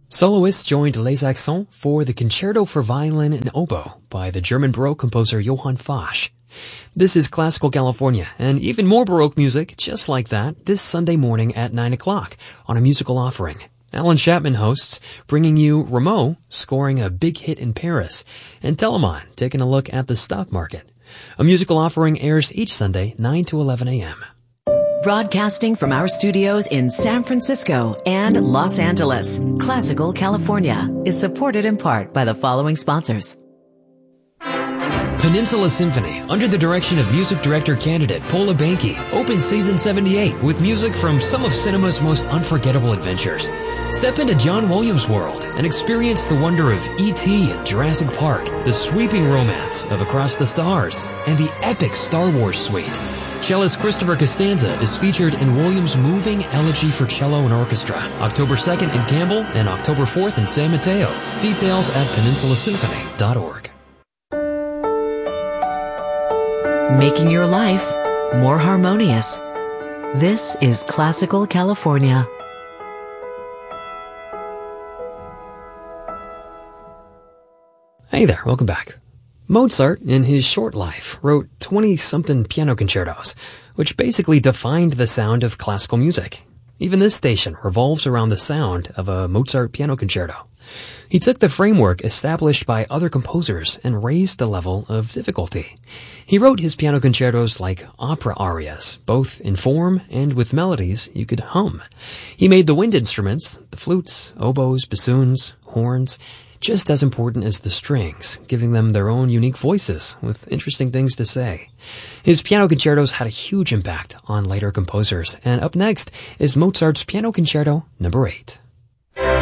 Soloists joined Les Accents for the Concerto for Violin and Oboe by the German Baroque composer Johann Fasch. This is Classical California, and even more Baroque music just like that this Sunday morning at 9 o'clock on A Musical Offering. Alan Chapman hosts, bringing you Rameau scoring a big hit in Paris, and Telemann taking a look at the stock market. A Musical Offering airs each Sunday, 9 to 11 a.m. Broadcasting from our studios in San Francisco and Los Angeles, Classical California is supported in part by the following sponsors. Peninsula Symphony, under the direction of music director candidate Paula Banky, opens season 78 with music from some of cinema's most unforgettable adventures. Step into John Williams' world and experience the wonder of E.T. and Jurassic Park, the sweeping romance of Across the Stars, and the epic Star Wars suite. Cellist Christopher Costanza is featured in Williams' moving elegy for cello and orchestra, October 2nd in Campbell and October 4th in San Mateo. Details at peninsulaSymphony.org. Making your life more harmonious. This is Classical California. Hey there, welcome back. Mozart, in his short life, wrote 20-something piano concertos, which basically defined the sound of classical music. Even this station revolves around the sound of a Mozart piano concerto. He took the framework established by other composers and raised the level of difficulty. He wrote his piano concertos like opera arias, both in form and with melodies you could hum. He made the wind instruments, the flutes, oboes, bassoons, horns, just as important as the strings, giving them their own unique voices with interesting things to say. His piano concertos had a huge impact on later composers, and up next is Mozart's Piano Concerto No. 8.